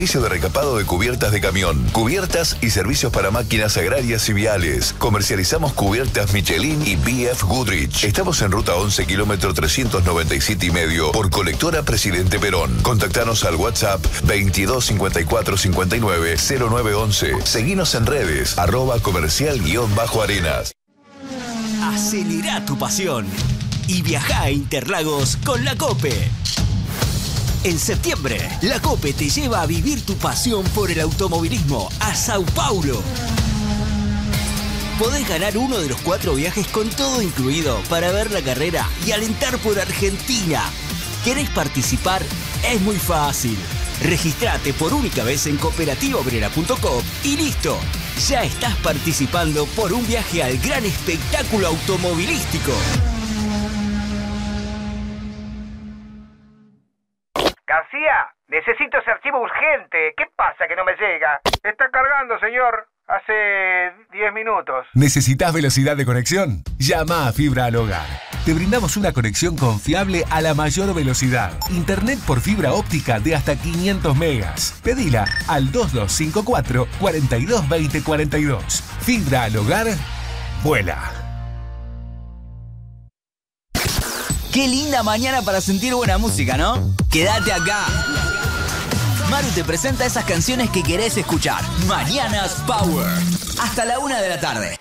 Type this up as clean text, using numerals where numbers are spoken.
Servicio de recapado de cubiertas de camión, cubiertas y servicios para máquinas agrarias y viales. Comercializamos cubiertas Michelin y BF Goodrich. Estamos en ruta 11, kilómetro 397,5 por colectora Presidente Perón. Contactanos al WhatsApp 22 54 59 0911. Seguinos en redes @comercial_arenas. Acelera tu pasión y viaja a Interlagos con la COPE. En septiembre, la COPE te lleva a vivir tu pasión por el automovilismo a Sao Paulo. Podés ganar uno de los 4 viajes con todo incluido para ver la carrera y alentar por Argentina. ¿Querés participar? Es muy fácil. Registrate por única vez en cooperativaobrera.com y listo. Ya estás participando por un viaje al gran espectáculo automovilístico. García, necesito ese archivo urgente. ¿Qué pasa que no me llega? Está cargando, señor. Hace 10 minutos. ¿Necesitas velocidad de conexión? Llama a Fibra al Hogar. Te brindamos una conexión confiable a la mayor velocidad. Internet por fibra óptica de hasta 500 megas. Pedila al 2254 4220 42. Fibra al Hogar, vuela. Qué linda mañana para sentir buena música, ¿no? Quédate acá. Maru te presenta esas canciones que querés escuchar. Mañanas Power. Hasta la 1 de la tarde.